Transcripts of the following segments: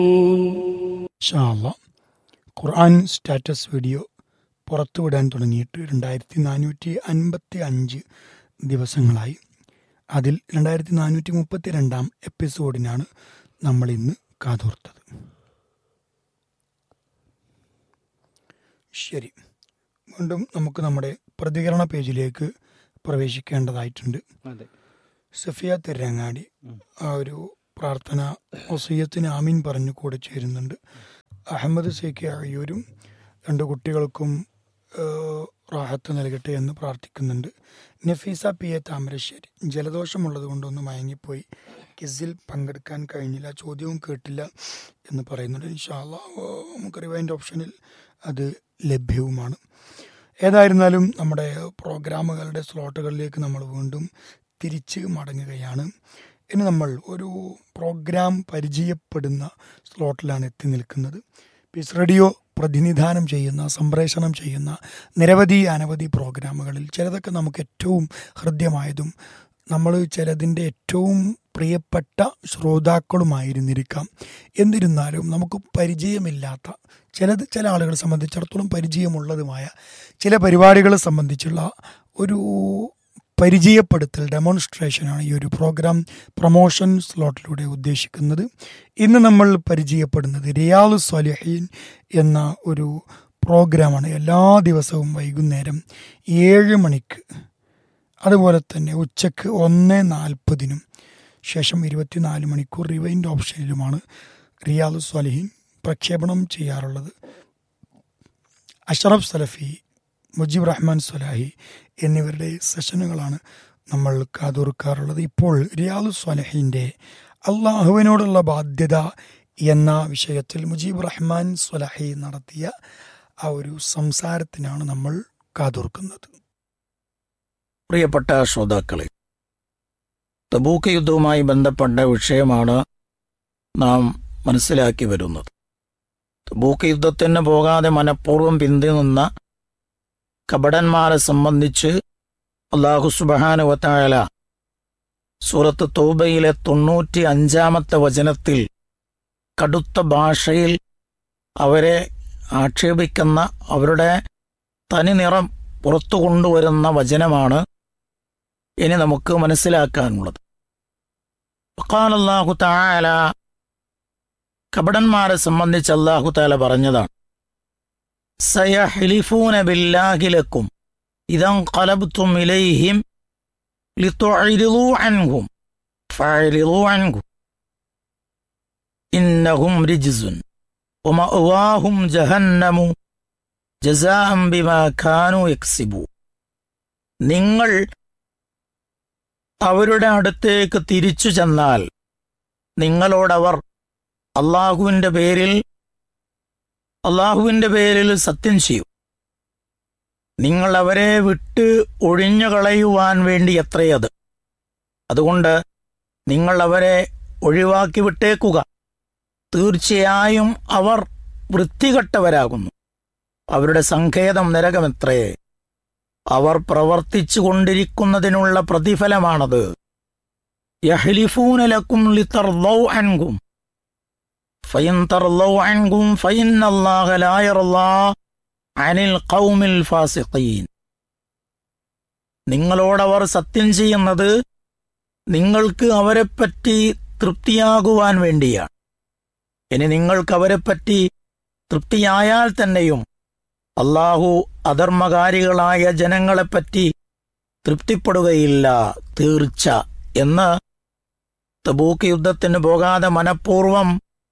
ഇൻഷാ അല്ലാഹ് ഖുർആൻ status video പുറത്തുവിടാൻ തുടങ്ങിയിട്ട് 2455 ദിവസങ്ങളായി. അതിൽ 2432 എപ്പിസോഡിനാണ് നമ്മൾ ഇന്ന് കാതോർത്തത്. ശരി, വീണ്ടും നമുക്ക് നമ്മുടെ പ്രതികരണ പേജിലേക്ക് പ്രവേശിക്കേണ്ടതായിട്ടുണ്ട്. സഫിയ തിരങ്ങാടി ആ ഒരു പ്രാർത്ഥന വസിയത്തിന് ആമീൻ പറഞ്ഞു കൂടെ ചേരുന്നുണ്ട്. അഹമ്മദ് സേഖി അയ്യൂരും 2 കുട്ടികൾക്കും റാഹത്ത് നൽകട്ടെ എന്ന് പ്രാർത്ഥിക്കുന്നുണ്ട്. നഫീസ പി എ താമരശ്ശേരി ജലദോഷമുള്ളത് കൊണ്ടൊന്ന് മയങ്ങിപ്പോയി, ക്വിസിൽ പങ്കെടുക്കാൻ കഴിഞ്ഞില്ല, ചോദ്യവും കേട്ടില്ല എന്ന് പറയുന്നുണ്ട്. ഇൻഷാ അല്ലാഹ് നമുക്ക് റിവൈൻഡ് ഓപ്ഷനിൽ അത് ലഭ്യവുമാണ്. ഏതായിരുന്നാലും നമ്മുടെ പ്രോഗ്രാമുകളുടെ സ്ലോട്ടുകളിലേക്ക് നമ്മൾ വീണ്ടും തിരിച്ച് മടങ്ങുകയാണ്. ഇനി നമ്മൾ ഒരു പ്രോഗ്രാം പരിചയപ്പെടുന്ന സ്ലോട്ടിലാണ് എത്തി നിൽക്കുന്നത്. പീസ് റേഡിയോ പ്രതിനിധാനം ചെയ്യുന്ന, സംപ്രേഷണം ചെയ്യുന്ന നിരവധി അനവധി പ്രോഗ്രാമുകളിൽ ചിലതൊക്കെ നമുക്ക് ഏറ്റവും ഹൃദ്യമായതും നമ്മൾ ചിലതിൻ്റെ ഏറ്റവും പ്രിയപ്പെട്ട ശ്രോതാക്കളുമായിരുന്നിരിക്കാം. എന്നിരുന്നാലും നമുക്ക് പരിചയമില്ലാത്ത ചില ആളുകളെ സംബന്ധിച്ചിടത്തോളം പരിചയമുള്ളതുമായ ചില പരിപാടികളെ സംബന്ധിച്ചുള്ള ഒരു പരിചയപ്പെടുത്തൽ, ഡെമോൺസ്ട്രേഷനാണ് ഈ ഒരു പ്രോഗ്രാം പ്രൊമോഷൻ സ്ലോട്ടിലൂടെ ഉദ്ദേശിക്കുന്നത്. ഇന്ന് നമ്മൾ പരിചയപ്പെടുന്നത് റിയാദ് സ്വാലിഹീൻ എന്ന ഒരു പ്രോഗ്രാമാണ്. എല്ലാ ദിവസവും വൈകുന്നേരം 7 മണിക്ക്, അതുപോലെ തന്നെ ഉച്ചക്ക് 1:40 ശേഷം 24 മണിക്കൂർ റിവൈൻഡ് ഓപ്ഷനിലുമാണ് റിയാദ് സ്വാലിഹീൻ പ്രക്ഷേപണം ചെയ്യാറുള്ളത്. അഷ്റഫ് സലഫി, മുജീബ് റഹ്മാൻ സ്വലാഹി എന്നിവരുടെ സെഷനുകളാണ് നമ്മൾ കാതോർക്കാറുള്ളത്. ഇപ്പോൾ റിയാദ് സ്വാലിഹീൻ്റെ അള്ളാഹുവിനോടുള്ള ബാധ്യത എന്ന വിഷയത്തിൽ മുജീബ് റഹ്മാൻ സ്വലാഹി നടത്തിയ ആ ഒരു സംസാരത്തിനാണ് നമ്മൾ കാതോർക്കുന്നത്. പ്രിയപ്പെട്ട ശ്രോതാക്കളെ, തബൂക്ക് യുദ്ധവുമായി ബന്ധപ്പെട്ട വിഷയമാണ് നാം മനസ്സിലാക്കി വരുന്നത്. തബൂക്ക് യുദ്ധത്തിന് പോകാതെ മനഃപൂർവ്വം പിന്തുനിന്ന കപടന്മാരെ സംബന്ധിച്ച് അല്ലാഹു സുബ്ഹാനഹു വ തആല സൂറത്ത് തൗബയിലെ 95-ാമത്തെ വചനത്തിൽ കടുത്ത ഭാഷയിൽ അവരെ ആക്ഷേപിക്കുന്ന, അവരുടെ തനിനിറം പുറത്തു കൊണ്ടുവരുന്ന വചനമാണ് ഇനി നമുക്ക് മനസ്സിലാക്കാനുള്ളത്. ഖാല അല്ലാഹു തആല, കപടന്മാരെ സംബന്ധിച്ച് അല്ലാഹു തആല പറഞ്ഞതാണ്, സയഹ്ലിഫൂന ബില്ലാഹി ലക്കും ഇദൻഖലബ്തും ഇലൈഹിം ലിതുഅരിളൂ അൻഹും ഫഅരിളൂ അൻഹും ഇന്നഹും റിജ്സുൻ വമഅവാഹും ജഹന്നമു ജസാഅൻ ബിമാ കാനൂ യക്സിബൂൻ. നിങ്ങൾ അവരുടെ അടുത്തേക്ക് തിരിച്ചു ചെന്നാൽ നിങ്ങളോടവർ അള്ളാഹുവിൻ്റെ പേരിൽ സത്യം ചെയ്യും. നിങ്ങൾ അവരെ വിട്ട് ഒഴിഞ്ഞു കളയുവാൻ വേണ്ടി എത്രയത്, അതുകൊണ്ട് നിങ്ങൾ അവരെ ഒഴിവാക്കി വിട്ടേക്കുക. തീർച്ചയായും അവർ വൃത്തികെട്ടവരാകുന്നു, അവരുടെ സങ്കേതം നരകമെത്രയേ. അവർ പ്രവർത്തിച്ചു കൊണ്ടിരിക്കുന്നതിനുള്ള പ്രതിഫലമാണത്. യഹ്ലിഫൂന ലക്കും ലിതർളൗ അൻകും ഫഇൻ തർളൗ അൻകും ഫഇന്നല്ലാഹ ലാ യർളാ അനിൽ ഖൗമിൽ ഫാസിഖീൻ. നിങ്ങളോടവർ സത്യം ചെയ്യുന്നത് നിങ്ങൾക്ക് അവരെപ്പറ്റി തൃപ്തിയാകുവാൻ വേണ്ടിയാണ്. ഇനി നിങ്ങൾക്ക് അവരെപ്പറ്റി തൃപ്തിയായാൽ തന്നെയും അല്ലാഹു അധർമ്മകാരികളായ ജനങ്ങളെപ്പറ്റി തൃപ്തിപ്പെടുകയില്ല, തീർച്ച എന്ന് തബൂക്ക് യുദ്ധത്തിന് പോകാതെ മനഃപൂർവ്വം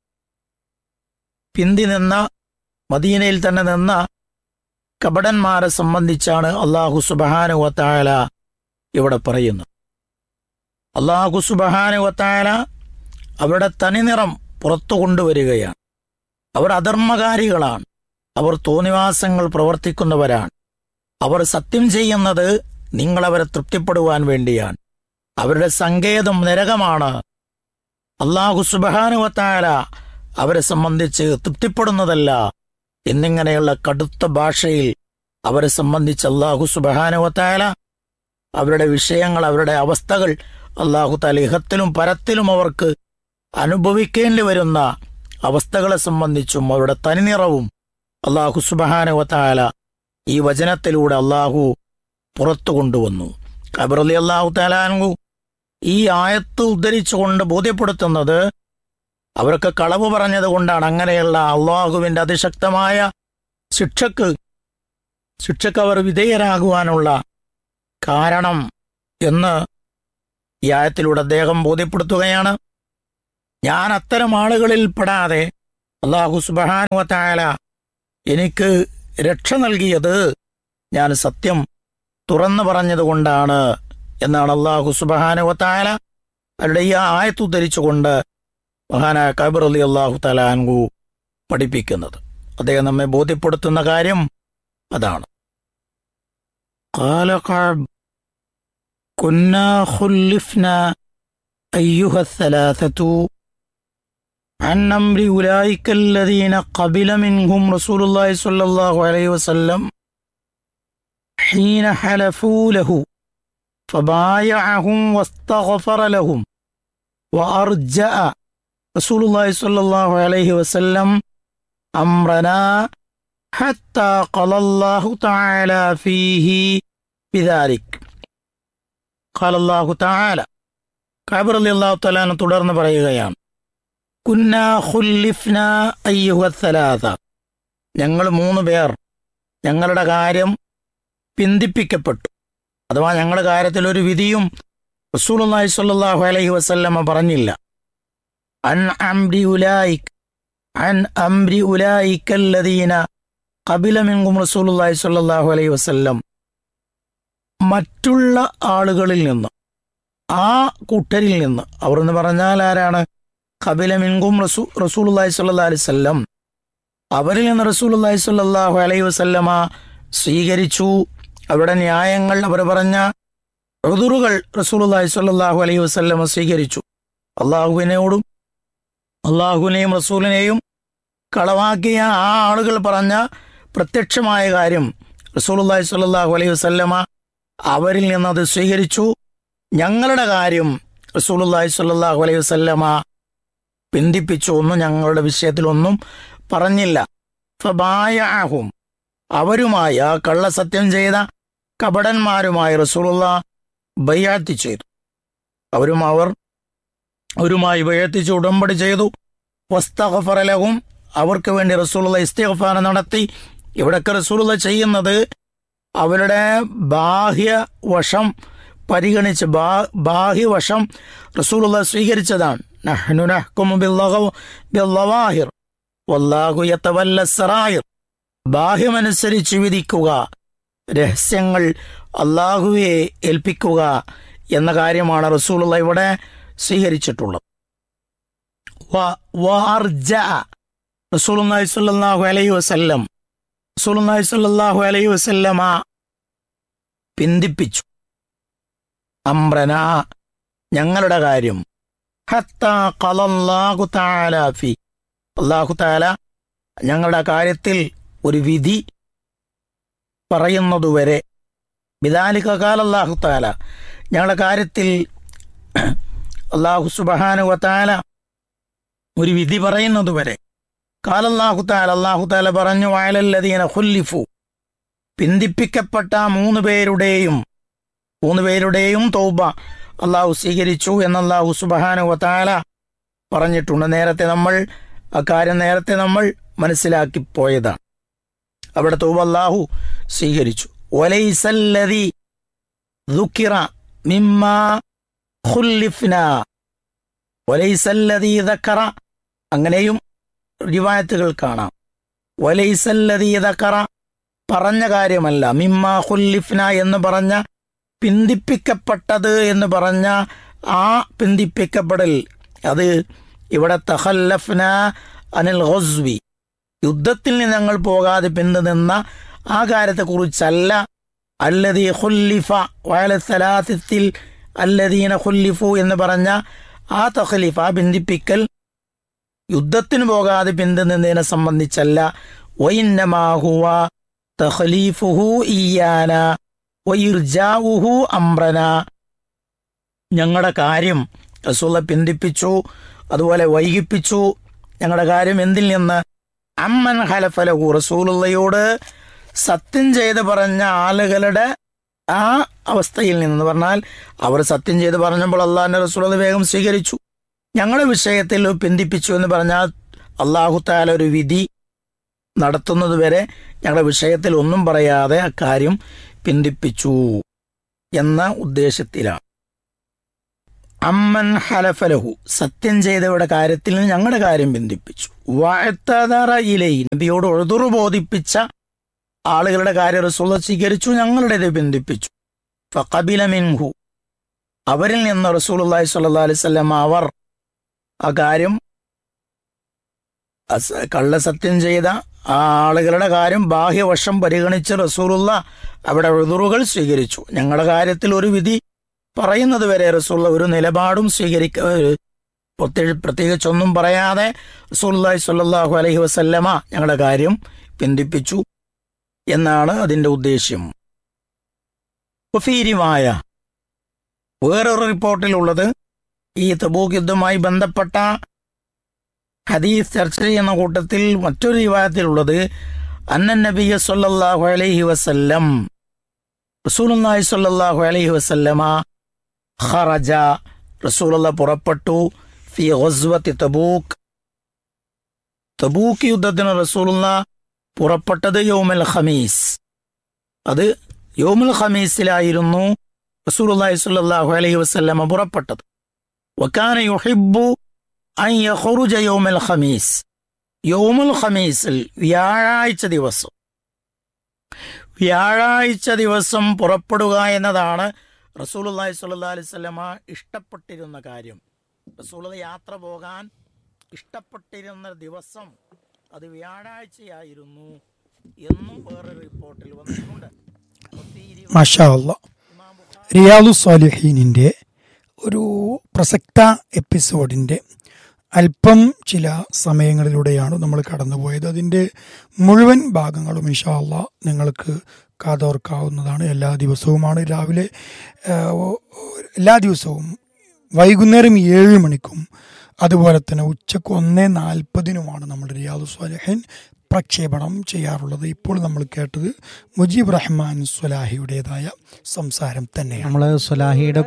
പിന്തി നിന്ന, മദീനയിൽ തന്നെ നിന്ന കപടന്മാരെ സംബന്ധിച്ചാണ് അല്ലാഹു സുബ്ഹാനഹു വ തആല ഇവിടെ പറയുന്നത്. അല്ലാഹു സുബ്ഹാനഹു വ തആല അവരുടെ തനിനിറം പുറത്തു കൊണ്ടുവരികയാണ്. അവർ അധർമ്മകാരികളാണ്, അവർ തോന്നിവാസങ്ങൾ പ്രവർത്തിക്കുന്നവരാണ്. അവർ സത്യം ചെയ്യുന്നത് നിങ്ങളവരെ തൃപ്തിപ്പെടുവാൻ വേണ്ടിയാണ്. അവരുടെ സങ്കേതം നരകമാണ്. അല്ലാഹു സുബ്ഹാനഹു വ തആല അവരെ സംബന്ധിച്ച് തൃപ്തിപ്പെടുന്നതല്ല എന്നിങ്ങനെയുള്ള കടുത്ത ഭാഷയിൽ അവരെ സംബന്ധിച്ച് അല്ലാഹു സുബ്ഹാനഹു വ തആല അവരുടെ വിഷയങ്ങൾ, അവരുടെ അവസ്ഥകൾ അല്ലാഹു തആല ഇഹത്തിലും പരത്തിലും അവർക്ക് അനുഭവിക്കേണ്ടി വരുന്ന അവസ്ഥകളെ സംബന്ധിച്ചും അവരുടെ തനിനിറവും അല്ലാഹു സുബ്ഹാനഹു വ തആല ഈ വചനത്തിലൂടെ അല്ലാഹു പുറത്തു കൊണ്ടുവന്നു. കഅബ് റളിയല്ലാഹു തആല അൻഹു ഈ ആയത്ത് ഉദ്ധരിച്ചുകൊണ്ട് ബോധ്യപ്പെടുത്തുന്നത് അവർക്ക് കളവ് പറഞ്ഞത് കൊണ്ടാണ് അങ്ങനെയുള്ള അള്ളാഹുവിൻ്റെ അതിശക്തമായ ശിക്ഷക്ക് അവർ വിധേയരാകുവാനുള്ള കാരണം എന്ന് ഈ ആയത്തിലൂടെ അദ്ദേഹം ബോധ്യപ്പെടുത്തുകയാണ്. ഞാൻ അത്തരം ആളുകളിൽ പെടാതെ അല്ലാഹു സുബ്ഹാനഹു വ തആല എനിക്ക് രക്ഷ നൽകിയത് ഞാൻ സത്യം തുറന്നു പറഞ്ഞതുകൊണ്ടാണ് എന്നാണ് അല്ലാഹു സുബ്ഹാനഹു വ തആല അവരുടെ ഈ ആയത്ത് ഉദ്ധരിച്ചുകൊണ്ട് മഹാനായ കഅബ് റളിയല്ലാഹു തആല അൻഹു പഠിപ്പിക്കുന്നത്. അദ്ദേഹം നമ്മെ ബോധ്യപ്പെടുത്തുന്ന കാര്യം അതാണ്. ഖാല കഅബ് കുന്നാ ഖുല്ലിഫ്നാ അയ്യുഹ الثلاثة عن أمر أولئك الذين قبل منهم رسول الله صلى الله عليه وسلم حين حلفوا له فبايعهم واستغفر لهم وأرجأ رسول الله صلى الله عليه وسلم أمرنا حتى قال الله تعالى فيه بذلك. قال الله تعالى കഅബ് റളിയല്ലാഹു തആല തുടർന്ന് പറയുകയാണ്, കുന്നാ ഖുല്ലിഫ്നാ അയ്യുഹ الثلاثة, ഞങ്ങൾ 3 പേർ ഞങ്ങളുടെ കാര്യം പിന്തിപ്പിക്കപ്പെട്ടു. അഥവാ ഞങ്ങളുടെ കാര്യത്തിൽ ഒരു വിധിയും റസൂലുള്ളാഹി സ്വല്ലല്ലാഹു അലൈഹി വസല്ലമ പറഞ്ഞില്ല. അൻ അംരി ഉലൈക الذين قبل منهم റസൂലുള്ളാഹി സ്വല്ലല്ലാഹു അലൈഹി വസല്ലം, മറ്റുള്ള ആളുകളിൽ നിന്ന്, ആ കൂട്ടരിൽ നിന്ന്. അവർ എന്ന് പറഞ്ഞാൽ ആരാണ്? ഖബില മിൻകും റസൂലുള്ളാഹി സ്വല്ലല്ലാഹു അലൈഹി വസല്ലം, അവരിൽ നിന്ന് റസൂലുള്ളാഹി സ്വല്ലല്ലാഹു അലൈഹി വസല്ലമ സ്വീകരിച്ചു. അവരുടെ ന്യായങ്ങൾ, അവർ പറഞ്ഞ ഉദുറുകൾ റസൂലുള്ളാഹി സ്വല്ലല്ലാഹു അലൈഹി വസല്ലമ സ്വീകരിച്ചു. അള്ളാഹുവിനെയും റസൂലിനെയും കളവാക്കിയ ആ ആളുകൾ പറഞ്ഞ പ്രത്യക്ഷമായ കാര്യം റസൂലുള്ളാഹി സ്വല്ലല്ലാഹു അലൈഹി വസല്ലമ അവരിൽ നിന്നത് സ്വീകരിച്ചു. ഞങ്ങളുടെ കാര്യം റസൂലുള്ളാഹി സ്വല്ലല്ലാഹു അലൈഹി വസല്ലമ പിന്തിപ്പിച്ചു, ഒന്നും ഞങ്ങളുടെ വിഷയത്തിലൊന്നും പറഞ്ഞില്ല. ഫബായഅഹും, അവരുമായി, ആ കള്ളസത്യം ചെയ്ത കപടന്മാരുമായി റസൂലുള്ളാഹി ബൈഅത്ത് ചെയ്തു. അവരുമായി ബൈഅത്ത് ചെയ്തു, ഉടമ്പടി ചെയ്തു. വസ്തഗ്ഫറ ലഹും, അവർക്ക് വേണ്ടി റസൂലുള്ളാഹി ഇസ്തിഗ്ഫാർ നടത്തി. ഇവിടൊക്കെ റസൂലുള്ളാഹി ചെയ്യുന്നത് അവരുടെ ബാഹ്യവശം പരിഗണിച്ച്, ബാഹ്യവശം റസൂലുള്ളാഹി സ്വീകരിച്ചതാണ്. നഹ്നു നഹ്കുമു ബില്ലവാഹിർ വല്ലാഹു യതവല്ല സറായിർ, ബാഹ്യമനുസരിച്ച് വിധിക്കുക, രഹസ്യങ്ങൾ അല്ലാഹുവെ ഏൽപ്പിക്കുക എന്ന കാര്യമാണ് റസൂലുള്ളാഹി ഇവിടെ സ്വീകരിച്ചിട്ടുള്ളത്. റസൂലുള്ളാഹി സ്വല്ലല്ലാഹു അലൈഹി വസല്ലമ പിന്തിപ്പിച്ചു. അംറന, ഞങ്ങളുടെ കാര്യം. ഹത്താ ഖലല്ലാഹു തആല ഫീ, അല്ലാഹു തആല ഞങ്ങളുടെ കാര്യത്തിൽ ഒരു വിധി പറയുന്നതുവരെ. ബിദാലിക ഖാല അല്ലാഹു തആല, ഞങ്ങളുടെ കാര്യത്തിൽ അല്ലാഹു സുബ്ഹാനഹു വ തആല ഒരു വിധി പറയുന്നതുവരെ. ഖാല അല്ലാഹു തആല, അല്ലാഹു തആല പറഞ്ഞു, വഅലല്ലദീന ഖുല്ലിഫു, പിന്തിപ്പിക്കപ്പെട്ട 3 പേരുടെയും തൗബ അല്ലാഹു സ്വീകരിച്ചു എന്ന് അല്ലാഹു സുബ്ഹാനഹു വ തആല പറഞ്ഞിട്ടുണ്ട്. നേരത്തെ നമ്മൾ മനസ്സിലാക്കി പോയതാണ്. അവിടെ തൗബ അല്ലാഹു സ്വീകരിച്ചു. വലൈസല്ലദീ ദുകിറ മിമ്മാ ഖുല്ലിഫ്നാ, വലൈസല്ലദീ ദകറ, അങ്ങനെയും റിവായത്തുകൾ കാണാം. വലൈസല്ലദീ ദകറ, പറഞ്ഞ കാര്യമല്ല. മിമ്മാ ഖുല്ലിഫ്ന എന്ന് പറഞ്ഞ, പിന്തിപ്പിക്കപ്പെട്ടത് എന്ന് പറഞ്ഞ ആ പിന്തിപ്പിക്കപ്പെടൽ, അത് ഇവിടെ തഖല്ലഫ്ന അനിൽ ഗസ്വി, യുദ്ധത്തിൽ നിന്ന് ഞങ്ങൾ പോകാതെ പിന്തുനിന്ന ആ കാര്യത്തെക്കുറിച്ചല്ല. അല്ലദീ ഖുല്ലിഫ വഅല സലാസത്തിൽ അല്ലദീന ഖുല്ലിഫു എന്ന് പറഞ്ഞ ആ തഖ്ലീഫ, ആ പിന്തിപ്പിക്കൽ യുദ്ധത്തിന് പോകാതെ പിന്തുനിന്നതിനെ സംബന്ധിച്ചല്ല. വഇന്നമാ ഹുവ തഖ്ലീഫുഹു ഇയ്യാന വഇർജാഉഹു അംറന, ഞങ്ങളുടെ കാര്യം റസൂലുള്ളാഹി പിന്തിപ്പിച്ചു, അതുപോലെ വൈകിപ്പിച്ചു ഞങ്ങളുടെ കാര്യം എന്തിൽ നിന്ന്? അമ്മൻ ഹലഫലഹു, റസൂലുള്ളയോട് സത്യം ചെയ്ത് പറഞ്ഞ ആളുകളുടെ ആ അവസ്ഥയിൽ നിന്ന് പറഞ്ഞാൽ, അവർ സത്യം ചെയ്ത് പറഞ്ഞപ്പോൾ അള്ളാഹിന്റെ റസൂൽ അത് വേഗം സ്വീകരിച്ചു. ഞങ്ങളുടെ വിഷയത്തിൽ പിന്തിപ്പിച്ചു എന്ന് പറഞ്ഞാൽ അള്ളാഹു തആല ഒരു വിധി നടത്തുന്നത് വരെ ഞങ്ങളുടെ വിഷയത്തിൽ ഒന്നും പറയാതെ അക്കാര്യം പിന്തിപ്പിച്ചു എന്ന ഉദ്ദേശത്തിലാണ്. അമ്മൻ ഹലഫലഹു, സത്യം ചെയ്തവരുടെ കാര്യത്തിൽ നിന്ന് ഞങ്ങളുടെ കാര്യം പിന്തിപ്പിച്ചു. വഅതദറ ഇലൈഹി, നബിയോട് ഉദ്റു ബോധിപ്പിച്ച ആളുകളുടെ കാര്യം റസൂൽ സ്വീകരിച്ചു, ഞങ്ങളുടേത് പിന്തിപ്പിച്ചു. ഫഖബില മിൻഹു, അവരിൽ നിന്ന് റസൂലുള്ളാഹി സ്വല്ലല്ലാഹു അലൈഹി വസല്ലം അവർ ആ കാര്യം കള്ളസത്യം ചെയ്ത ആ ആളുകളുടെ കാര്യം ബാഹ്യവശം പരിഗണിച്ച് റസൂലുള്ള അവിടെ ഉദ്റുകൾ സ്വീകരിച്ചു. ഞങ്ങളുടെ കാര്യത്തിൽ ഒരു വിധി പറയുന്നത് വരെ റസൂലുള്ള ഒരു നിലപാടും പ്രത്യേകിച്ചൊന്നും പറയാതെ റസൂലുള്ളാഹി സ്വല്ലല്ലാഹു അലൈഹി വസല്ലമ ഞങ്ങളുടെ കാര്യം പിന്തിപ്പിച്ചു എന്നാണ് അതിന്റെ ഉദ്ദേശ്യം. വഫീരിമായ, വേറൊരു റിപ്പോർട്ടിലുള്ളത്, ഈ തബൂക്ക് യുദ്ധവുമായി ബന്ധപ്പെട്ട ഹദീസ് ചർച്ച ചെയ്യുന്ന കൂട്ടത്തിൽ മറ്റൊരു റിവായത്തിലുള്ളത്, അന്നൻ നബിയ സ്വല്ലല്ലാഹു അലൈഹി വസല്ലം, റസൂലുള്ളാഹി സ്വല്ലല്ലാഹു അലൈഹി വസല്ലമ ഖറജ, റസൂലുള്ള പുറപ്പെട്ടു, ഫി ഗസ്വത്തി തബൂക്ക്, തബൂക്ക് യുദ്ധത്തിന് റസൂലുള്ള പുറപ്പെട്ടത് യൗമുൽ ഖമീസ്, അത് യൗമുൽ ഖമീസിലായിരുന്നു റസൂലുള്ളാഹി സ്വല്ലല്ലാഹു അലൈഹി വസല്ലമ പുറപ്പെട്ടത്. വകാന യുഹിബ്ബു അൻ യഖ്റുജ യൗമുൽ ഖമീസ്, യൗമുൽ ഖമീസിൽ വ്യാഴാഴ്ച ദിവസം പുറപ്പെടുക എന്നതാണ് റസൂലുള്ളാഹി സ്വല്ലല്ലാഹു അലൈഹി വസല്ലമ ഇഷ്ടപ്പെട്ടിരുന്ന കാര്യം. റസൂലുള്ള യാത്ര പോകാൻ ഇഷ്ടപ്പെട്ടിരുന്ന ദിവസം അത് വ്യാഴാഴ്ചയായിരുന്നു എന്നും വേറൊരു റിപ്പോർട്ടിൽ വന്നിട്ടുണ്ട്. മാഷാ അല്ലാഹ്. റിയാദു സ്വാലിഹീനിൻ്റെ ഒരു പ്രസക്ത എപ്പിസോഡിൻ്റെ അല്പം ചില സമയങ്ങളിലൂടെയാണ് നമ്മൾ കടന്നുപോയത്. അതിൻ്റെ മുഴുവൻ ഭാഗങ്ങളും ഇൻഷാ അല്ലാഹ് നിങ്ങൾക്ക് കാതോർക്കാവുന്നതാണ്. എല്ലാ ദിവസവും വൈകുന്നേരം 7 മണിക്കും അതുപോലെ തന്നെ ഉച്ചക്ക് 1:40 നമ്മൾ റിയാദു സ്വാലിഹീൻ പ്രക്ഷേപണം ചെയ്യാറുള്ളത്. ഇപ്പോൾ നമ്മൾ കേട്ടത് മുജീബ് റഹ്മാൻ സ്വലാഹിയുടേതായ സംസാരം തന്നെയാണ്. നമ്മൾ സ്വലാഹിയുടെ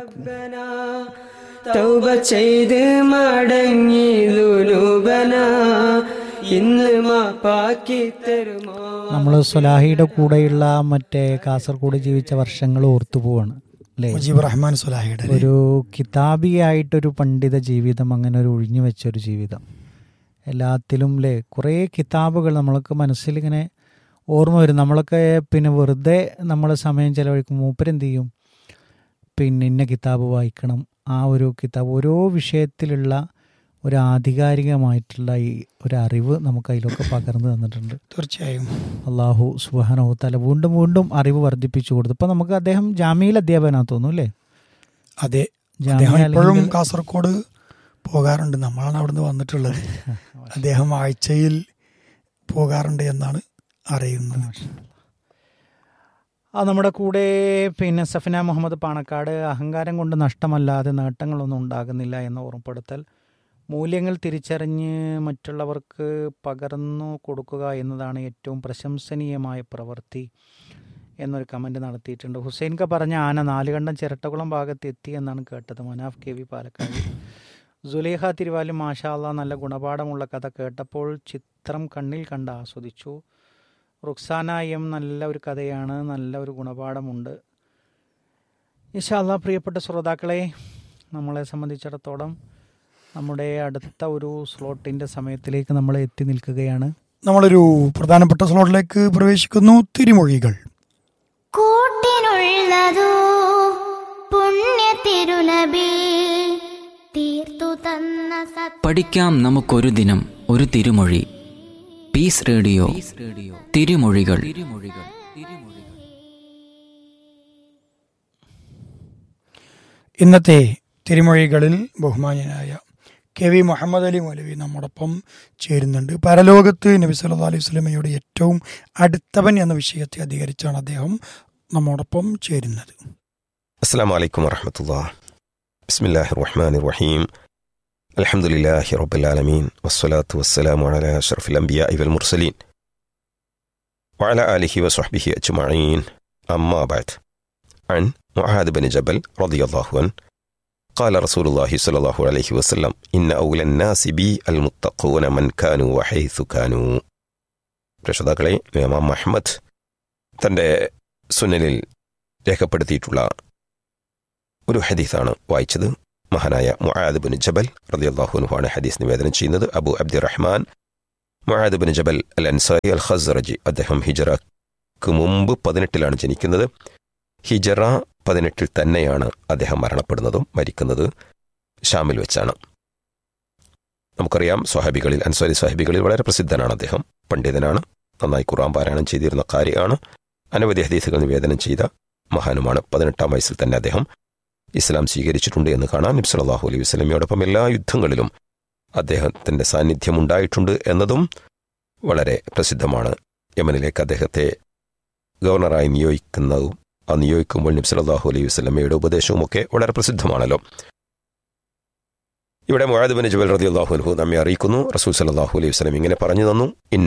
തൗബ ചെയ്ത് മടങ്ങി ദുനൂബന ഇന്ന് മാപ്പാക്കി തരുമോ. നമ്മൾ സ്വലാഹിയുടെ കൂടെയുള്ള മറ്റേ കാസർഗോഡ് ജീവിച്ച വർഷങ്ങൾ ഓർത്തു പോവാണ് അല്ലേ? മുജീബ് റഹ്മാൻ സ്വലാഹിയുടെ ഒരു കിതാബിയായിട്ടൊരു പണ്ഡിത ജീവിതം, അങ്ങനെ ഒരു ഒഴിഞ്ഞു വെച്ചൊരു ജീവിതം. എല്ലാത്തിലും അല്ലേ കുറേ കിതാബുകൾ നമ്മൾക്ക് മനസ്സിലിങ്ങനെ ഓർമ്മ വരും. നമ്മളൊക്കെ പിന്നെ വെറുതെ നമ്മൾ സമയം ചിലവഴിക്കും. മൂപ്പരെന്ത് ചെയ്യും, പിന്നെ ഇന്ന കിതാബ് വായിക്കണം, ആ ഒരു കിതാബ് ഓരോ വിഷയത്തിലുള്ള ഒരു ആധികാരികമായിട്ടുള്ള ഈ ഒരു അറിവ് നമുക്ക് അതിലൊക്കെ പകർന്നു തന്നിട്ടുണ്ട്. തീർച്ചയായും അള്ളാഹു സുബ്ഹാനഹു വ തആല വീണ്ടും വീണ്ടും അറിവ് വർദ്ധിപ്പിച്ചു കൊടുത്തു. ഇപ്പം നമുക്ക് അദ്ദേഹം ജാമിയിൽ അധ്യാപകനാണെന്ന് തോന്നുന്നു അല്ലേ? അതെ, ഇപ്പോഴും കാസർഗോഡ് പോകാറുണ്ട്. നമ്മളാണ് അവിടുന്ന് വന്നിട്ടുള്ളത്. അദ്ദേഹം ആഴ്ചയിൽ പോകാറുണ്ട് എന്നാണ് അറിയുന്നത്. നമ്മുടെ കൂടെ പിന്നെ സഫിന മുഹമ്മദ് പാണക്കാട്, അഹങ്കാരം കൊണ്ട് നഷ്ടമല്ലാതെ നേട്ടങ്ങളൊന്നും ഉണ്ടാകുന്നില്ല എന്ന ഓർമ്മപ്പെടുത്തൽ, മൂല്യങ്ങൾ തിരിച്ചറിഞ്ഞ് മറ്റുള്ളവർക്ക് പകർന്നു കൊടുക്കുക എന്നതാണ് ഏറ്റവും പ്രശംസനീയമായ പ്രവൃത്തി എന്നൊരു കമൻറ്റ് നടത്തിയിട്ടുണ്ട്. ഹുസൈൻക പറഞ്ഞ ആന 4 കണ്ടം ചിരട്ടകുളം ഭാഗത്ത് എത്തി എന്നാണ് കേട്ടത്. Manaf K V Palakkad. സുലേഖ തിരുവാലി, മാഷാ അല്ലാഹ്, നല്ല ഗുണപാഠമുള്ള കഥ കേട്ടപ്പോൾ ചിത്രം കണ്ണിൽ കണ്ട് ആസ്വദിച്ചു. റുക്സാന എം, നല്ല ഒരു കഥയാണ്, നല്ല ഒരു ഗുണപാഠമുണ്ട്. ഇൻഷാ അല്ലാഹ്. പ്രിയപ്പെട്ട ശ്രോതാക്കളെ, നമ്മളെ സംബന്ധിച്ചിടത്തോളം നമ്മുടെ അടുത്ത ഒരു സ്ലോട്ടിൻ്റെ സമയത്തിലേക്ക് നമ്മൾ എത്തി നിൽക്കുകയാണ്. നമ്മളൊരു പ്രധാനപ്പെട്ട സ്ലോട്ടിലേക്ക് പ്രവേശിക്കുന്നു. തിരുമൊഴികൾ. കൂട്ടിനുള്ളതോ പുണ്യ തിരുനബി തീർത്തു തന്ന പഠിക്കാം നമുക്കൊരു ദിനം ഒരു തിരുമൊഴി. പീസ് റേഡിയോ തിരുമൊഴികൾ. ഇന്നത്തെ തിരുമൊഴികളിൽ ബഹുമാന്യനായ കെ വി മുഹമ്മദ് അലി മൗലവി നമ്മോടൊപ്പം ചേരുന്നുണ്ട്. പരലോകത്ത് നബി സല്ലല്ലാഹു അലൈഹി വസല്ലമയോട് ഏറ്റവും അടുത്തവൻ എന്ന വിഷയത്തെ അധികരിച്ചാണ് അദ്ദേഹം നമ്മോടൊപ്പം ചേരുന്നത്. അസ്സലാമു അലൈക്കും വറഹ്മത്തുള്ളാഹി. ബിസ്മില്ലാഹിർ റഹ്മാനിർ റഹീം. الحمد لله رب العالمين والصلاة والسلام على أشرف الأنبياء والمرسلين وعلى آله وصحبه أجمعين أما بعد عن معاذ بن جبل رضي الله عنه قال رسول الله صلى الله عليه وسلم إن أولى الناس بي المتقون من كانوا وحيث كانوا. രക്ഷിതാക്കളെ, ഇമാം അഹ്മദ് തൻ്റെ സുനനിൽ രേഖപ്പെടുത്തിയിട്ടുള്ള ഒരു ഹദീസാണ് വായിച്ചത്. മഹാനായ മുആദ് ബിൻ ജബൽ റളിയല്ലാഹു അൻഹു ആണ് ഹദീസ് നിവേദനം ചെയ്യുന്നത്. അബു അബ്ദുറഹ്മാൻ മുആദ് ബിൻ ജബൽ അൽ അൻസാരി അൽ ഖസ്റജി. അദ്ദേഹം ഹിജറക്ക് മുമ്പ് 18 ജനിക്കുന്നത്. ഹിജറ 18 തന്നെയാണ് അദ്ദേഹം മരണപ്പെടുന്നതും മരിക്കുന്നത് ഷാമിൽ വെച്ചാണ്. നമുക്കറിയാം, സ്വഹാബികളിൽ അൻസാരി സ്വഹാബികളിൽ വളരെ പ്രസിദ്ധനാണ് അദ്ദേഹം. പണ്ഡിതനാണ്, നന്നായി ഖുർആൻ പാരായണം ചെയ്തിരുന്ന കാര്യമാണ്, അനവധി ഹദീസുകൾ നിവേദനം ചെയ്ത മഹാനുമാണ്. 18 വയസ്സിൽ തന്നെ അദ്ദേഹം ഇസ്ലാം സ്വീകരിച്ചിട്ടുണ്ട് എന്ന് കാണാം. നബി സല്ലല്ലാഹു അലൈഹി വസല്ലമയോടൊപ്പം എല്ലാ യുദ്ധങ്ങളിലും അദ്ദേഹത്തിൻ്റെ സാന്നിധ്യം ഉണ്ടായിട്ടുണ്ട് എന്നതും വളരെ പ്രസിദ്ധമാണ്. യമനിലേക്ക് അദ്ദേഹത്തെ ഗവർണറായി നിയോഗിക്കുന്നതും ആ നിയോഗിക്കുമ്പോൾ നബി സല്ലല്ലാഹു അലൈഹി വസല്ലമയുടെ ഉപദേശവുമൊക്കെ വളരെ പ്രസിദ്ധമാണല്ലോ. ഇവിടെ മുആദ് ബിൻ ജബൽ റളിയല്ലാഹു അൻഹു നമ്മെ അറിയിക്കുന്നു, റസൂൽ സല്ലല്ലാഹു അലൈഹി വസല്ലം ഇങ്ങനെ പറഞ്ഞു തന്നു: ഇന്ന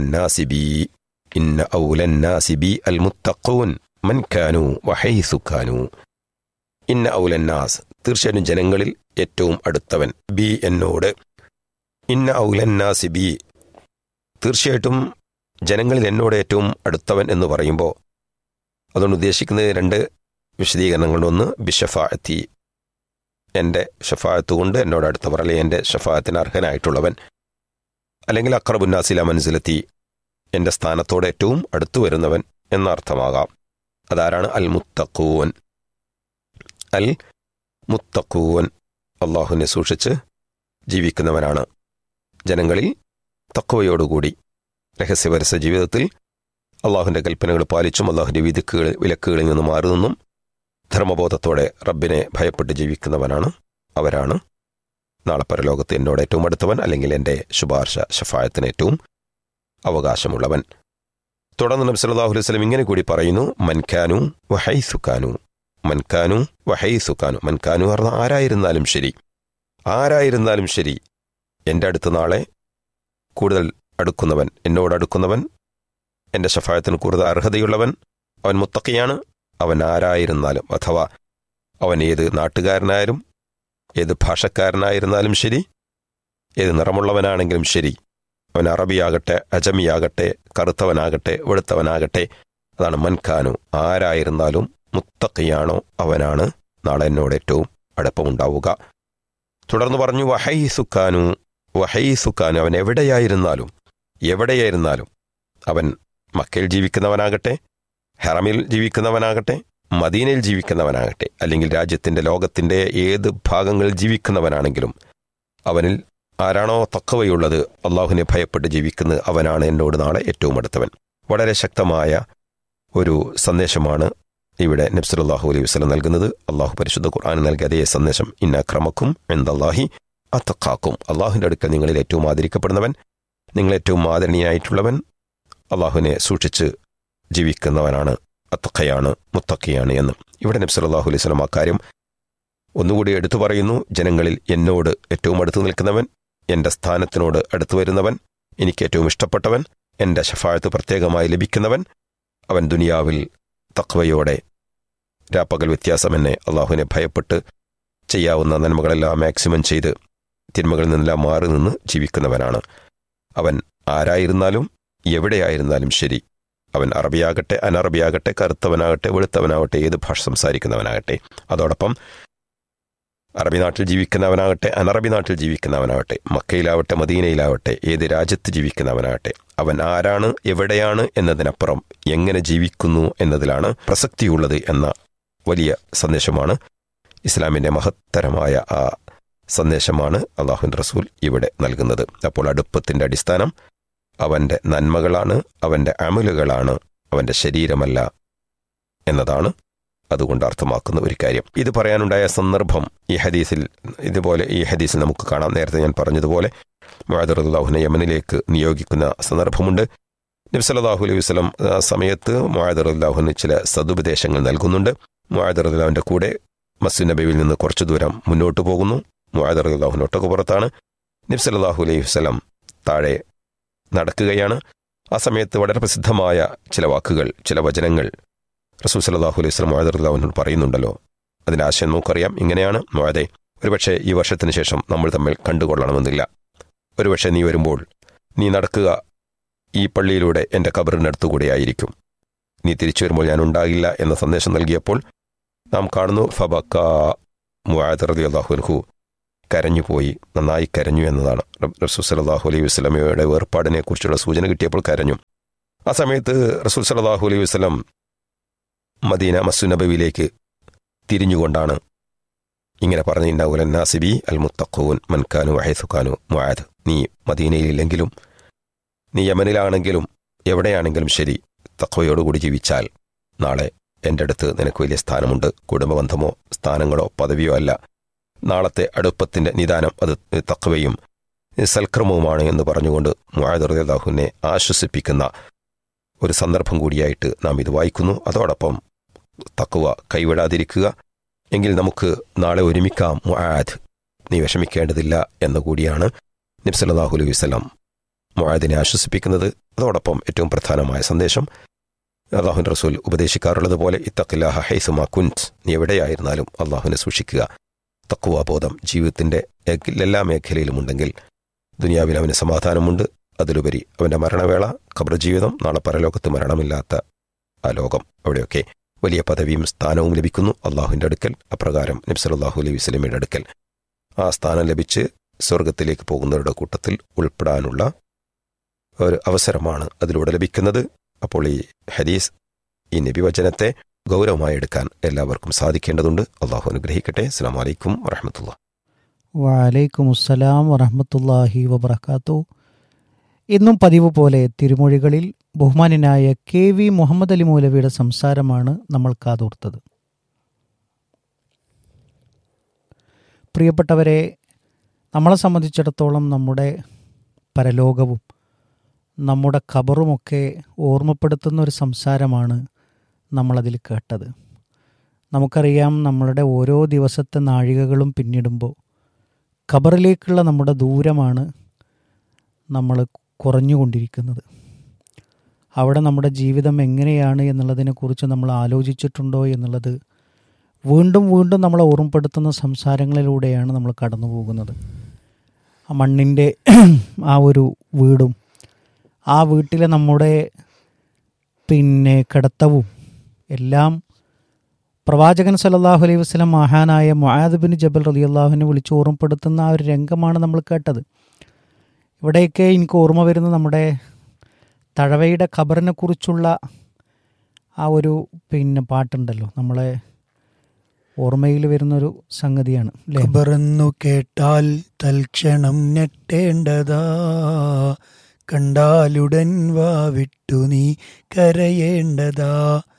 ഔലൻ നാസി ബി അൽ മുത്തഖൂൻ മൻ കാനൂ വഹൈസു കാനൂ. ഇന്ന ഔലൻ നാസ്, തീർച്ചയായും ജനങ്ങളിൽ ഏറ്റവും അടുത്തവൻ, ബി എന്നോട്. ഇന്ന ഔലൻ നാസി ബി, തീർച്ചയായിട്ടും ജനങ്ങളിൽ എന്നോട് ഏറ്റവും അടുത്തവൻ എന്ന് പറയുമ്പോൾ അതുകൊണ്ട് ഉദ്ദേശിക്കുന്നത് 2 വിശദീകരണങ്ങളുണ്ട്. ഒന്ന്, ബിഷഫാഅത്തി, എൻ്റെ ഷഫാഅത്ത് കൊണ്ട് എന്നോട് അടുത്തവർ, അല്ലെങ്കിൽ എൻ്റെ ഷഫാഅത്തിന് അർഹനായിട്ടുള്ളവൻ, അല്ലെങ്കിൽ അഖ്റബുന്നാസില മൻസിലത്തി, എൻ്റെ സ്ഥാനത്തോട് ഏറ്റവും അടുത്തു വരുന്നവൻ എന്നർത്ഥമാകാം. അതാരാണ്? അൽ മുത്തഖൂൻ. അൽ മുത്തഖൂൻ, അള്ളാഹുവിനെ സൂക്ഷിച്ച് ജീവിക്കുന്നവനാണ്. ജനങ്ങളിൽ തഖ്വയോടുകൂടി രഹസ്യപരസ്യ ജീവിതത്തിൽ അള്ളാഹുവിൻ്റെ കൽപ്പനകൾ പാലിച്ചും അള്ളാഹുവിൻ്റെ വിലക്കുകളിൽ നിന്ന് മാറി നിന്നും ധർമ്മബോധത്തോടെ റബ്ബിനെ ഭയപ്പെട്ട് ജീവിക്കുന്നവനാണ്. അവരാണ് നാളെ പരലോകത്ത് എന്നോട് ഏറ്റവും അടുത്തവൻ, അല്ലെങ്കിൽ എൻ്റെ ശുപാർശ ഷഫായത്തിന് ഏറ്റവും അവകാശമുള്ളവൻ. തുടർന്ന് നബി സല്ലല്ലാഹു അലൈഹി വസല്ലം ഇങ്ങനെ കൂടി പറയുന്നു: മൻകാനു വഹൈസു കാനു. മൻകാനു വഹൈസു കാനു. മൻകാനു പറഞ്ഞാൽ ആരായിരുന്നാലും ശരി, എൻ്റെ അടുത്ത് നാളെ കൂടുതൽ അടുക്കുന്നവൻ, എന്നോട് അടുക്കുന്നവൻ, എൻ്റെ ഷഫായത്തിന് കൂടുതൽ അർഹതയുള്ളവൻ, അവൻ മുത്തഖിയാണ്. അവൻ ആരായിരുന്നാലും, അഥവാ അവൻ ഏത് നാട്ടുകാരനായാലും ഏത് ഭാഷക്കാരനായിരുന്നാലും ശരി, ഏത് നിറമുള്ളവനാണെങ്കിലും ശരി, അവൻ അറബിയാകട്ടെ അജമിയാകട്ടെ കറുത്തവനാകട്ടെ വെളുത്തവനാകട്ടെ, അതാണ് മൻകാനു. ആരായിരുന്നാലും മുത്തഖിയാണോ അവനാണ് നാളെ എന്നോട് ഏറ്റവും അടുപ്പമുണ്ടാവുക. തുടർന്ന് പറഞ്ഞു: വഹൈസുക്കാനു. അവൻ എവിടെയായിരുന്നാലും അവൻ മക്കയിൽ ജീവിക്കുന്നവനാകട്ടെ, ഹറമിൽ ജീവിക്കുന്നവനാകട്ടെ, മദീനയിൽ ജീവിക്കുന്നവനാകട്ടെ, അല്ലെങ്കിൽ രാജ്യത്തിൻ്റെ ലോകത്തിൻ്റെ ഏത് ഭാഗങ്ങളിൽ ജീവിക്കുന്നവനാണെങ്കിലും അവനിൽ ആരാണോ തഖ്വയുള്ളത്, അള്ളാഹുവിനെ ഭയപ്പെട്ട് ജീവിക്കുന്നത്, അവനാണ് എന്നോട് നാളെ ഏറ്റവും അടുത്തവൻ. വളരെ ശക്തമായ ഒരു സന്ദേശമാണ് ഇവിടെ നബി സല്ലല്ലാഹു അലൈഹി വസല്ലം നൽകുന്നത്. അള്ളാഹു പരിശുദ്ധ ഖുർആൻ നൽകിയ അതേ സന്ദേശം: ഇന്ന അക്രമക്കും ഇൻദല്ലാഹി അത്ഖാക്കും. അള്ളാഹുവിൻ്റെ അടുക്കൽ നിങ്ങളിൽ ഏറ്റവും ആദരിക്കപ്പെടുന്നവൻ, നിങ്ങളേറ്റവും ആദരണീയായിട്ടുള്ളവൻ, അള്ളാഹുവിനെ സൂക്ഷിച്ച് ജീവിക്കുന്നവനാണ്, അത്തഖയാണ്, മുത്തഖിയാണ് എന്ന്. ഇവിടെ നബി സല്ലല്ലാഹു അലൈഹി വസല്ലം ആ കാര്യം ഒന്നുകൂടി എടുത്തു പറയുന്നു. ജനങ്ങളിൽ എന്നോട് ഏറ്റവും അടുത്തു നിൽക്കുന്നവൻ, എൻ്റെ സ്ഥാനത്തിനോട് അടുത്തു വരുന്നവൻ, എനിക്ക് ഏറ്റവും ഇഷ്ടപ്പെട്ടവൻ, എൻ്റെ ശഫാഅത്ത് പ്രത്യേകമായി ലഭിക്കുന്നവൻ, അവൻ ദുനിയാവിൽ തഖ്വയോടെ രാപ്പകൽ വ്യത്യാസമെന്നെ അള്ളാഹുവിനെ ഭയപ്പെട്ട് ചെയ്യാവുന്ന നന്മകളെല്ലാം മാക്സിമം ചെയ്ത് തിന്മകളിൽ നിന്നെല്ലാം മാറി നിന്ന് ജീവിക്കുന്നവനാണ്. അവൻ ആരായിരുന്നാലും എവിടെയായിരുന്നാലും ശരി, അവൻ അറബിയാകട്ടെ അനറബിയാകട്ടെ കറുത്തവനാകട്ടെ വെളുത്തവനാകട്ടെ ഏത് ഭാഷ സംസാരിക്കുന്നവനാകട്ടെ, അതോടൊപ്പം അറബി നാട്ടിൽ ജീവിക്കുന്നവനാകട്ടെ അനറബി നാട്ടിൽ ജീവിക്കുന്നവനാകട്ടെ, മക്കയിലാവട്ടെ മദീനയിലാവട്ടെ ഏത് രാജ്യത്ത് ജീവിക്കുന്നവനാകട്ടെ, അവൻ ആരാണ് എവിടെയാണ് എന്നതിനപ്പുറം എങ്ങനെ ജീവിക്കുന്നു എന്നതിലാണ് പ്രസക്തിയുള്ളത് എന്ന വലിയ സന്ദേശമാണ്. ഇസ്ലാമിൻ്റെ മഹത്തരമായ ആ സന്ദേശമാണ് അള്ളാഹുവിൻ്റെ റസൂൽ ഇവിടെ നൽകുന്നത്. അപ്പോൾ അടുപ്പത്തിൻ്റെ അടിസ്ഥാനം അവൻ്റെ നന്മകളാണ്, അവൻ്റെ അമലുകളാണ്, അവൻ്റെ ശരീരമല്ല എന്നതാണ് അതുകൊണ്ട് അർത്ഥമാക്കുന്ന ഒരു കാര്യം. ഇത് പറയാനുണ്ടായ സന്ദർഭം ഈ ഹദീസിൽ നമുക്ക് കാണാം. നേരത്തെ ഞാൻ പറഞ്ഞതുപോലെ മുആദ് റളിയല്ലാഹു അൻഹു യമനിലേക്ക് നിയോഗിക്കുന്ന സന്ദർഭമുണ്ട്. നബി സല്ലല്ലാഹു അലൈഹി വസല്ലം ആ സമയത്ത് മുആദ് റളിയല്ലാഹു അൻഹു ചില സദുപദേശങ്ങൾ നൽകുന്നുണ്ട്. മുആദ് റളിയല്ലാഹുവിൻ്റെ കൂടെ മസ്ജിദ് നബവിയിൽ നിന്ന് കുറച്ചു ദൂരം മുന്നോട്ട് പോകുന്നു. മുആദ് റളിയല്ലാഹു അൻഹു ഒട്ടകപ്പുറത്താണ്. നബി സല്ലല്ലാഹു അലൈഹി വസല്ലം താഴെ നടക്കുകയാണ്. ആ സമയത്ത് വളരെ പ്രസിദ്ധമായ ചില വാക്കുകൾ, ചില വചനങ്ങൾ റസൂൽ സല്ലല്ലാഹു അലൈഹി വസല്ലം മുആദ് റളിയല്ലാഹു അൻഹു പറയുന്നുണ്ടല്ലോ. അതിൻ്റെ ആശയം നമുക്കറിയാം. ഇങ്ങനെയാണ്: മുആദേ, ഒരുപക്ഷെ ഈ വർഷത്തിന് ശേഷം നമ്മൾ തമ്മിൽ കണ്ടുകൊള്ളണമെന്നില്ല. ഒരുപക്ഷെ നീ വരുമ്പോൾ നീ നടക്കുക ഈ പള്ളിയിലൂടെ എൻ്റെ ഖബറിനടുത്തുകൂടെയായിരിക്കും. നീ തിരിച്ചു വരുമ്പോൾ ഞാൻ ഉണ്ടാകില്ല എന്ന സന്ദേശം നൽകിയപ്പോൾ നാം കാണുന്നു ഫബക്ക മുആദ് റളിയല്ലാഹു അൻഹു കരഞ്ഞുപോയി, നന്നായി കരഞ്ഞു എന്നതാണ്. റസൂൽ സല്ലല്ലാഹു അലൈഹി വസല്ലമയുടെ വേർപാടിനെ കുറിച്ചുള്ള സൂചന കിട്ടിയപ്പോൾ കരഞ്ഞു. ആ സമയത്ത് റസൂൽ സല്ലല്ലാഹു അലൈഹി വസല്ലം മദീന മസ്ജിദ് നബവിയിലേക്ക് തിരിഞ്ഞുകൊണ്ടാണ് ഇങ്ങനെ പറഞ്ഞു: ഇന്നൗലൻ നാസിബി അൽ മുത്തഖൂൻ മൻ കാനു വഹൈസു കാനു മുആദ്. നീ മദീനയിലില്ലെങ്കിലും നീ യമനിലാണെങ്കിലും എവിടെയാണെങ്കിലും ശരി, തഖ്വയോടുകൂടി ജീവിച്ചാൽ നാളെ എൻ്റെ അടുത്ത് നിനക്ക് വലിയ സ്ഥാനമുണ്ട്. കുടുംബബന്ധമോ സ്ഥാനങ്ങളോ പദവിയോ അല്ല. നാളത്തെ അടുപ്പത്തിൻ്റെ നിദാനം അത് തഖ്വയും സൽക്രമവുമാണ് എന്ന് പറഞ്ഞുകൊണ്ട് മുആദ് റളിയല്ലാഹുവിനെ ആശ്വസിപ്പിക്കുന്ന ഒരു സന്ദർഭം കൂടിയായിട്ട് നാം ഇത് വായിക്കുന്നു. അതോടൊപ്പം തഖ്വ കൈവിടാതിരിക്കുക, എങ്കിൽ നമുക്ക് നാളെ ഒരുമിക്കാം മുആദ്, നീ വിഷമിക്കേണ്ടതില്ല എന്ന് കൂടിയാണ് നബി സല്ലല്ലാഹു അലൈഹി വസല്ലം മുആദിനെ ആശ്വസിപ്പിക്കുന്നത്. അതോടൊപ്പം ഏറ്റവും പ്രധാനമായ സന്ദേശം അല്ലാഹുവിൻ്റെ റസൂൽ ഉപദേശിക്കാറുള്ളത് പോലെ ഇത്തഖില്ലാഹ ഹൈസുമാ കുൻത്, നീ എവിടെയായിരുന്നാലും അല്ലാഹുവിനെ സൂക്ഷിക്കുക. തഖ്വാബോധം ജീവിതത്തിൻ്റെ എല്ലാ മേഖലയിലുമുണ്ടെങ്കിൽ ദുനിയാവിൽ അവന് സമാധാനമുണ്ട്. അതിലുപരി അവൻ്റെ മരണവേള, ഖബർ ജീവിതം, നാളെ പരലോകത്ത് മരണമില്ലാത്ത ആ ലോകം, അവിടെയൊക്കെ വലിയ പദവിയും സ്ഥാനവും ലഭിക്കുന്നു അള്ളാഹുവിൻ്റെ അടുക്കൽ. അപ്രകാരം നബി സല്ലല്ലാഹു അലൈഹി വസല്ലമയുടെ അടുക്കൽ ആ സ്ഥാനം ലഭിച്ച് സ്വർഗത്തിലേക്ക് പോകുന്നവരുടെ കൂട്ടത്തിൽ ഉൾപ്പെടാനുള്ള ഒരു അവസരമാണ് അതിലൂടെ ലഭിക്കുന്നത്. അപ്പോൾ ഈ ഹദീസ്, ഈ നബി വചനത്തെ ഗൗരവമായി എടുക്കാൻ എല്ലാവർക്കും സാധിക്കേണ്ടതുണ്ട്. അള്ളാഹു അനുഗ്രഹിക്കട്ടെ. അസ്സലാമു അലൈക്കും വറഹ്മത്തുള്ളാഹി. വഅലൈക്കും അസ്സലാം വറഹ്മത്തുള്ളാഹി വബറകാതുഹു. ഇന്നും പതിവ് പോലെ തിരുമൊഴികളിൽ ബഹുമാന്യനായ KV മുഹമ്മദ് അലി മൗലവിയുടെ സംസാരമാണ് നമ്മൾ കാതോർത്തത്. പ്രിയപ്പെട്ടവരെ, നമ്മളെ സംബന്ധിച്ചിടത്തോളം നമ്മുടെ പരലോകവും നമ്മുടെ ഖബറുമൊക്കെ ഓർമ്മപ്പെടുത്തുന്ന ഒരു സംസാരമാണ് നമ്മളതിൽ കേട്ടത്. നമുക്കറിയാം, നമ്മളുടെ ഓരോ ദിവസത്തെ നാഴികകളും പിന്നിടുമ്പോൾ ഖബറിലേക്കുള്ള നമ്മുടെ ദൂരമാണ് നമ്മൾ കുറഞ്ഞുകൊണ്ടിരിക്കുന്നത്. അവിടെ നമ്മുടെ ജീവിതം എങ്ങനെയാണ് എന്നുള്ളതിനെക്കുറിച്ച് നമ്മൾ ആലോചിച്ചിട്ടുണ്ടോ എന്നുള്ളത് വീണ്ടും വീണ്ടും നമ്മളെ ഓർമ്മപ്പെടുത്തുന്ന സംസാരങ്ങളിലൂടെയാണ് നമ്മൾ കടന്നു പോകുന്നത്. ആ മണ്ണിൻ്റെ ആ ഒരു വീടും ആ വീട്ടിലെ നമ്മുടെ കിടത്തവും എല്ലാം പ്രവാചകൻ സല്ലല്ലാഹു അലൈഹി വസല്ലം മഹാനായ മുആദ് ബിൻ ജബൽ റളിയല്ലാഹുവിനെ വിളിച്ച് ഓർമ്മപ്പെടുത്തുന്ന ആ ഒരു രംഗമാണ് നമ്മൾ കേട്ടത്. ഇവിടെയൊക്കെ എനിക്ക് ഓർമ്മ വരുന്നത് നമ്മുടെ തഴവയുടെ ഖബറിനെ കുറിച്ചുള്ള ആ ഒരു പാട്ടുണ്ടല്ലോ, നമ്മളെ ഓർമ്മയിൽ വരുന്നൊരു സംഗതിയാണ്. ഖബറെന്നു കേട്ടാൽ തൽക്ഷണം ഞെട്ടേണ്ടതാ, കണ്ടാലുടൻ വാവിട്ടു നീ കരയേണ്ടതാ,